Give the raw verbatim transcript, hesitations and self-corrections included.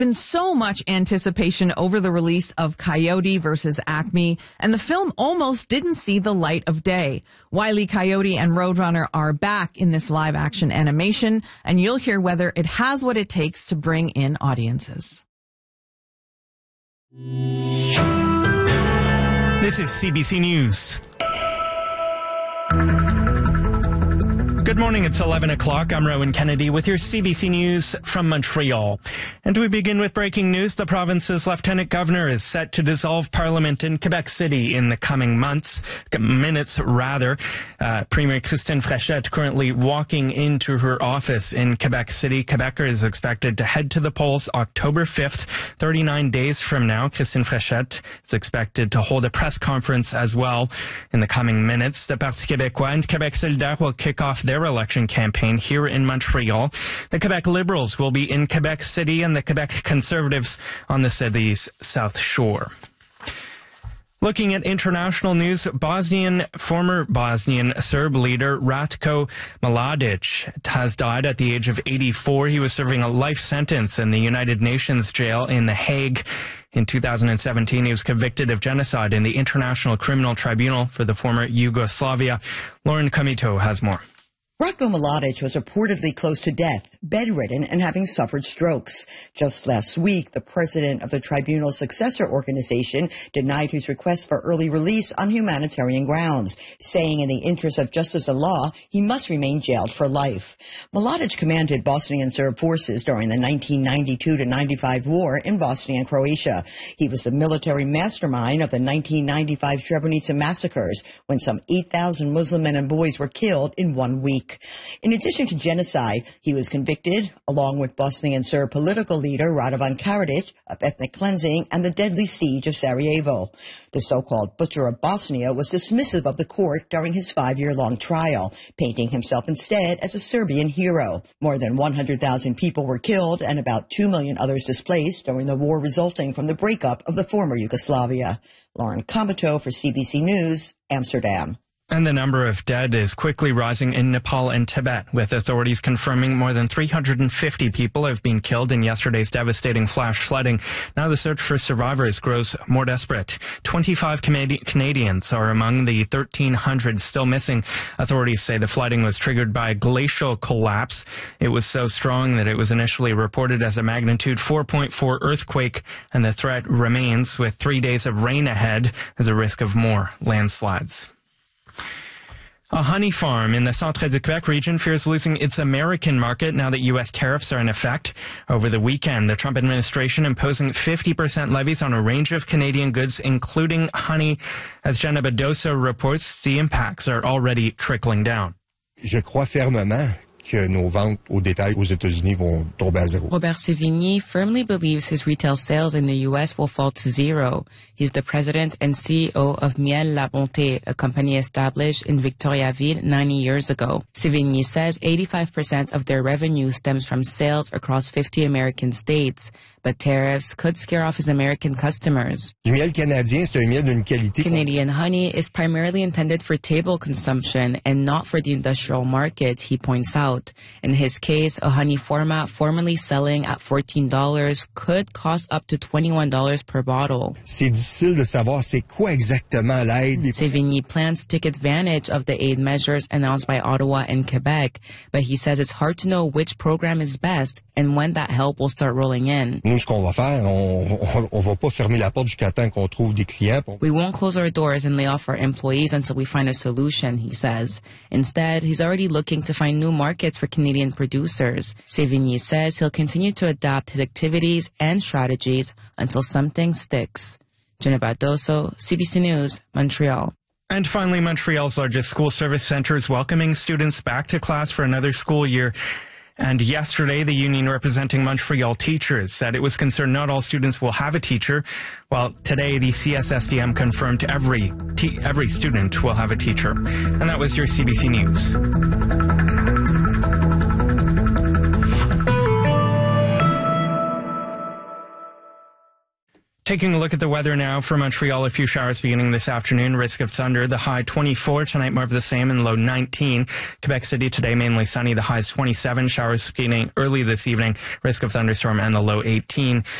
Been so much anticipation over the release of Coyote versus Acme, and the film almost didn't see the light of day. Wile E. Coyote and Roadrunner are back in this live-action animation, and you'll hear whether it has what it takes to bring in audiences. This is C B C News. Good morning, it's eleven o'clock. I'm Rowan Kennedy with your C B C News from Montreal. And we begin with breaking news. The province's lieutenant governor is set to dissolve parliament in Quebec City in the coming months, minutes rather. Uh, Premier Christine Fréchette currently walking into her office in Quebec City. Quebecer is expected to head to the polls October fifth, thirty-nine days from now. Christine Fréchette is expected to hold a press conference as well in the coming minutes. The Parti Québécois and Québec Solidaire will kick off their election campaign here in Montreal. The Quebec Liberals will be in Quebec City and the Quebec Conservatives on the city's South Shore. Looking at international news, Bosnian, former Bosnian Serb leader Ratko Mladic has died at the age of eighty-four. He was serving a life sentence in the United Nations jail in The Hague. In two thousand seventeen, he was convicted of genocide in the International Criminal Tribunal for the former Yugoslavia. Lauren Comito has more. Ratko Mladic was reportedly close to death, bedridden, and having suffered strokes. Just last week, the president of the tribunal's successor organization denied his request for early release on humanitarian grounds, saying in the interest of justice and law, he must remain jailed for life. Mladic commanded Bosnian Serb forces during the nineteen ninety-two to ninety-five war in Bosnia and Croatia. He was the military mastermind of the nineteen ninety-five Srebrenica massacres, when some eight thousand Muslim men and boys were killed in one week. In addition to genocide, he was convicted, along with Bosnian Serb political leader Radovan Karadzic, of ethnic cleansing and the deadly siege of Sarajevo. The so-called Butcher of Bosnia was dismissive of the court during his five-year-long trial, painting himself instead as a Serbian hero. More than one hundred thousand people were killed and about two million others displaced during the war resulting from the breakup of the former Yugoslavia. Lauren Comito for C B C News, Amsterdam. And the number of dead is quickly rising in Nepal and Tibet, with authorities confirming more than three hundred fifty people have been killed in yesterday's devastating flash flooding. Now the search for survivors grows more desperate. twenty-five Canadi- Canadians are among the thirteen hundred still missing. Authorities say the flooding was triggered by a glacial collapse. It was so strong that it was initially reported as a magnitude four point four earthquake, and the threat remains. With three days of rain ahead, there's a risk of more landslides. A honey farm in the Centre du Québec region fears losing its American market now that U S tariffs are in effect. Over the weekend, the Trump administration imposing fifty percent levies on a range of Canadian goods, including honey. As Jenna Badosa reports, the impacts are already trickling down. Je crois fermement que nos ventes au détail aux États-Unis vont tomber à zéro. Robert Sévigny firmly believes his retail sales in the U S will fall to zero. He's the president and C E O of Miel La Bonté, a company established in Victoriaville ninety years ago. Sévigny says eighty-five percent of their revenue stems from sales across fifty American states, but tariffs could scare off his American customers. Du miel canadien, c'est un miel d'une qualité. Canadian honey is primarily intended for table consumption and not for the industrial market, he points out. In his case, a honey format formerly selling at fourteen dollars could cost up to twenty-one dollars per bottle. C'est difficile de savoir c'est quoi exactement l'aide. Sévigny plans to take advantage of the aid measures announced by Ottawa and Quebec, but he says it's hard to know which program is best and when that help will start rolling in. Nous, ce qu'on va faire, on, on va pas fermer la porte jusqu'à temps qu'on trouve des clients. We won't close our doors and lay off our employees until we find a solution, he says. Instead, he's already looking to find new markets for Canadian producers. Sévigny says he'll continue to adapt his activities and strategies until something sticks. Jenna Badoso, C B C News, Montreal. And finally, Montreal's largest school service center is welcoming students back to class for another school year. And yesterday, the union representing Montreal teachers said it was concerned not all students will have a teacher, while today the C S S D M confirmed every te- every student will have a teacher. And that was your C B C News. Taking a look at the weather now for Montreal, a few showers beginning this afternoon. Risk of thunder, the high twenty-four. Tonight, more of the same, and low nineteen. Quebec City today, mainly sunny. The high is twenty-seven. Showers beginning early this evening. Risk of thunderstorm and the low eighteen.